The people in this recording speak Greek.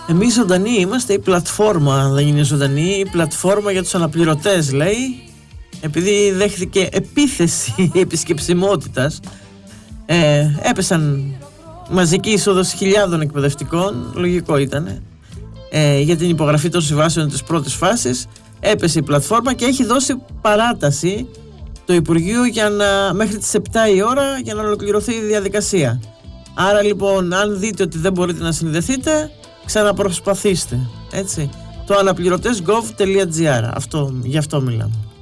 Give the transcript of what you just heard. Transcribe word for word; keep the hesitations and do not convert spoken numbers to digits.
Εμείς ζωντανοί είμαστε, η πλατφόρμα δεν είναι ζωντανή, η πλατφόρμα για τους αναπληρωτές λέει, επειδή δέχθηκε επίθεση επισκεψιμότητας, ε, έπεσαν μαζική είσοδος χιλιάδων εκπαιδευτικών, λογικό ήτανε, ε, για την υπογραφή των συμβάσεων της πρώτης φάσης. Έπεσε η πλατφόρμα και έχει δώσει παράταση το Υπουργείο για να, μέχρι τις επτά η ώρα για να ολοκληρωθεί η διαδικασία. Άρα λοιπόν, αν δείτε ότι δεν μπορείτε να συνδεθείτε, ξαναπροσπαθήστε, έτσι. Το αναπληρωτές τελεία gov τελεία gr, αυτό, γι' αυτό μιλάμε.